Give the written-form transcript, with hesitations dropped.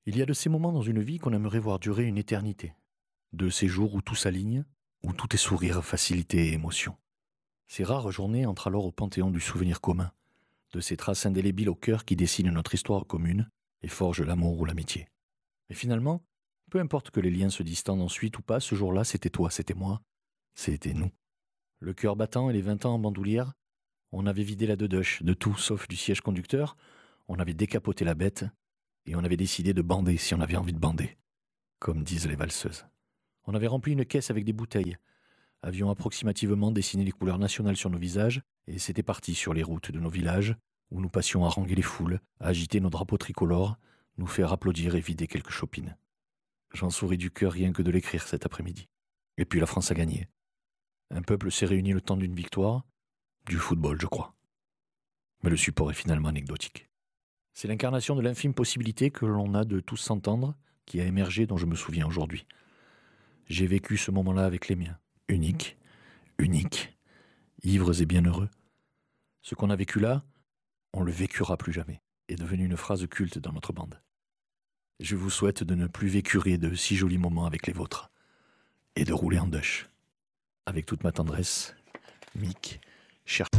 Il y a de ces moments dans une vie qu'on aimerait voir durer une éternité. De ces jours où tout s'aligne, où tout est sourire, facilité et émotion. Ces rares journées entrent alors au panthéon du souvenir commun, de ces traces indélébiles au cœur qui dessinent notre histoire commune et forgent l'amour ou l'amitié. Mais finalement, peu importe que les liens se distendent ensuite ou pas, ce jour-là, c'était toi, c'était moi, c'était nous. Le cœur battant et les 20 ans en bandoulière, on avait vidé la dedoche de tout sauf du siège conducteur, on avait décapoté la bête, et on avait décidé de bander si on avait envie de bander, comme disent les valseuses. On avait rempli une caisse avec des bouteilles, avions approximativement dessiné les couleurs nationales sur nos visages, et c'était parti sur les routes de nos villages, où nous passions à haranguer les foules, à agiter nos drapeaux tricolores, nous faire applaudir et vider quelques chopines. J'en souris du cœur rien que de l'écrire cet après-midi. Et puis la France a gagné. Un peuple s'est réuni le temps d'une victoire, du football je crois. Mais le support est finalement anecdotique. C'est l'incarnation de l'infime possibilité que l'on a de tous s'entendre qui a émergé dont je me souviens aujourd'hui. J'ai vécu ce moment-là avec les miens. Unique, ivres et bienheureux. Ce qu'on a vécu là, on le vécura plus jamais, est devenu une phrase culte dans notre bande. Je vous souhaite de ne plus vécurer de si jolis moments avec les vôtres, et de rouler en Dutch. Avec toute ma tendresse, Mick, cher